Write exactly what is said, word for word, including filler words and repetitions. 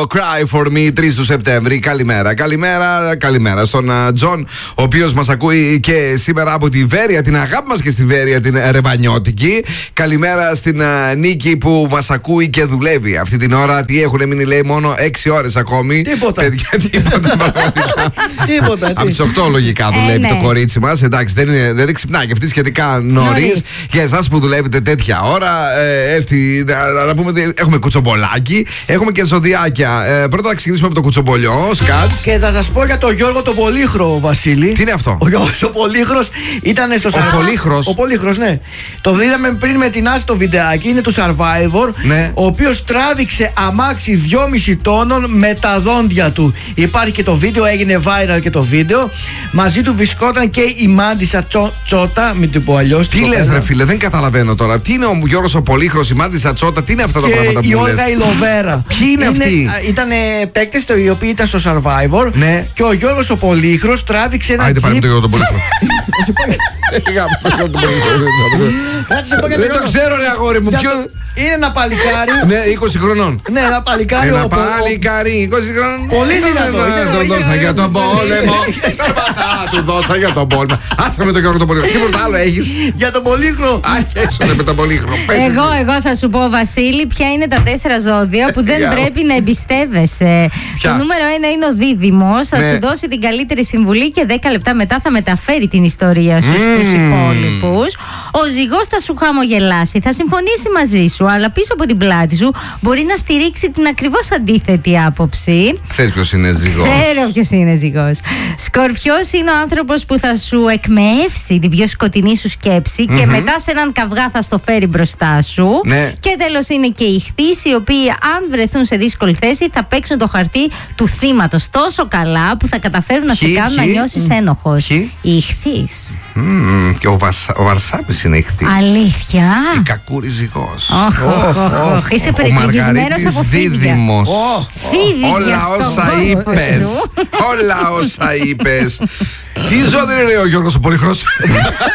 Cry for Me, τρεις του Σεπτέμβρη. Καλημέρα, καλημέρα, καλημέρα στον Τζον, ο οποίος μας ακούει και σήμερα από τη Βέρεια, την αγάπη μας και στη Βέρεια, την Ρεβανιώτικη. Καλημέρα στην Νίκη που μας ακούει και δουλεύει αυτή την ώρα. Τι έχουν μείνει, λέει, μόνο έξι ώρες ακόμη. Τίποτα. Παιδιά, τίποτα πραγματικά. Τίποτα. Από τις οκτώ λογικά δουλεύει ε, ναι. το κορίτσι μας. Εντάξει, δεν, είναι, δεν ξυπνάει και αυτή σχετικά νωρίς. Για εσάς που δουλεύετε τέτοια ώρα, ε, έτσι, να, να πούμε ότι έχουμε κουτσομπολάκι, έχουμε και ζωδιάκια. Ε, πρώτα θα ξεκινήσουμε από το κουτσομπολιό, Σκάτς. Και θα σας πω για τον Γιώργο τον Πολύχρο, Βασίλη. Τι είναι αυτό? Ο Γιώργος ο Πολύχρος ήταν στο Survivor. Ο Πολύχρος. Ο Πολύχρος, ναι. Το δίδαμε πριν με την Άση το βιντεάκι. Είναι του Survivor. Ναι. Ο οποίος τράβηξε αμάξι δυόμισι τόνων με τα δόντια του. Υπάρχει και το βίντεο, έγινε viral και το βίντεο. Μαζί του βρισκόταν και η Μάντισσα Τσο, Τσότα, μην την πω αλλιώς. Τι λες, ρε φίλε, δεν καταλαβαίνω τώρα. Τι είναι ο Γιώργος ο Πολύχρος, η Μάντισσα Τσότα, τι είναι αυτά τα πράγματα που η λες? Όλγα η Λοβέρα. Ποιοι είναι αυτοί? Ήταν παίκτες οι οποίοι ήταν στο Survivor. Ναι. Και ο Γιώργος ο Πολύχρος τράβηξε ένα τζιπ. Άιντε πάμε το Πολύχρο. Δεν το ξέρω, ρε αγόρι μου. Είναι ένα παλικάρι. Ναι, είκοσι χρονών. Ναι, ένα παλικάρι. Ένα παλικάρι, είκοσι χρονών. Πολύ δυνατό. Τον δώσα για τον πόλεμο. Του δώσα για τον πόλεμο. Άσε με τον Γιώργο τον Πολύχρο. Τίποτα άλλο έχεις? Για τον Πολύχρο. Άσαι με τον Πολύχρο. Εγώ, εγώ θα σου πω, Βασίλη, ποια είναι τα τέσσερα ζώδια που δεν πρέπει να εμπιστεύεσαι. Το νούμερο ένα είναι ο Δίδυμος. Θα σου δώσει την καλύτερη συμβουλή και δέκα λεπτά μετά θα μεταφέρει την ιστορία σου στους υπόλοιπους. Ο Ζυγός θα σου χαμογελάσει, θα συμφωνήσει μαζί σου, αλλά πίσω από την πλάτη σου μπορεί να στηρίξει την ακριβώς αντίθετη άποψη. Ξέρεις ποιος είναι Ζυγός? Ξέρω ποιος είναι Ζυγός. Σκορπιός είναι ο άνθρωπος που θα σου εκμεεύσει την πιο σκοτεινή σου σκέψη mm-hmm. και μετά σε έναν καυγά θα στο φέρει μπροστά σου. Ναι. Και τέλος είναι και οι Ιχθύς, οι οποίοι αν βρεθούν σε δύσκολη θέση θα παίξουν το χαρτί του θύματος τόσο καλά που θα καταφέρουν να σε κάνουν να νιώσεις ένοχος. Οι Ιχθύς. Mm, και ο, Βασ, ο Βαρσάπης είναι Ιχθύς. Αλήθεια? Η Κακούρη Ζυγός. Είσαι περιτριγισμένος από φίδια. Όλα όσα είπες. Όλα όσα είπες. Τι ζώδιο είναι ο Γιώργος ο Πολύχρος?